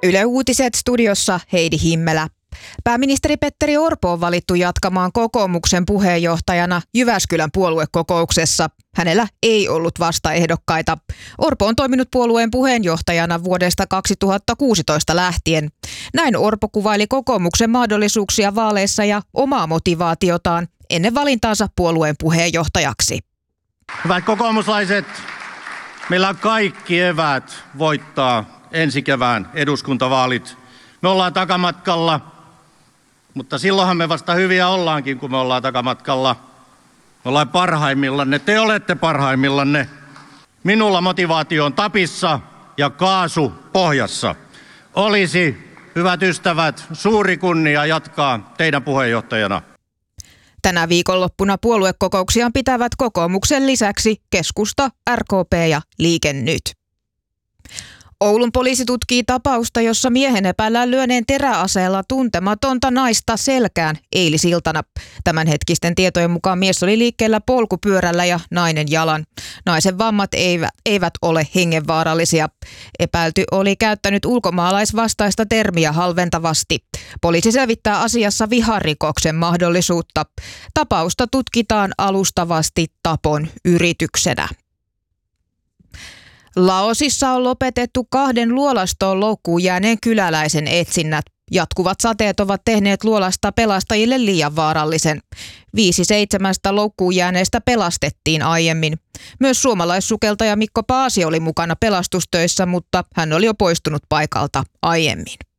Yle Uutiset studiossa Heidi Himmelä. Pääministeri Petteri Orpo on valittu jatkamaan kokoomuksen puheenjohtajana Jyväskylän puoluekokouksessa. Hänellä ei ollut vastaehdokkaita. Orpo on toiminut puolueen puheenjohtajana vuodesta 2016 lähtien. Näin Orpo kuvaili kokoomuksen mahdollisuuksia vaaleissa ja omaa motivaatiotaan ennen valintaansa puolueen puheenjohtajaksi. Hyvät kokoomuslaiset, meillä on kaikki eväät voittaa ensi kevään eduskuntavaalit. Me ollaan takamatkalla, mutta silloinhan me vasta hyviä ollaankin, kun me ollaan takamatkalla. Me ollaan parhaimmillanne, te olette parhaimmillanne. Minulla motivaatio on tapissa ja kaasu pohjassa. Olisi, hyvät ystävät, suuri kunnia jatkaa teidän puheenjohtajana. Tänä viikonloppuna puoluekokouksiaan pitävät kokoomuksen lisäksi Keskusta, RKP ja Liike Nyt. Oulun poliisi tutkii tapausta, jossa miehen epäillään lyöneen teräaseella tuntematonta naista selkään eilisiltana. Tämänhetkisten tietojen mukaan mies oli liikkeellä polkupyörällä ja nainen jalan. Naisen vammat eivät ole hengenvaarallisia. Epäilty oli käyttänyt ulkomaalaisvastaista termiä halventavasti. Poliisi selvittää asiassa viharikoksen mahdollisuutta. Tapausta tutkitaan alustavasti tapon yrityksenä. Laosissa on lopetettu 2 luolastoon loukkuun jääneen kyläläisen etsinnät. Jatkuvat sateet ovat tehneet luolasta pelastajille liian vaarallisen. 5-7 loukkuun jääneestä pelastettiin aiemmin. Myös suomalaissukeltaja Mikko Paasi oli mukana pelastustöissä, mutta hän oli jo poistunut paikalta aiemmin.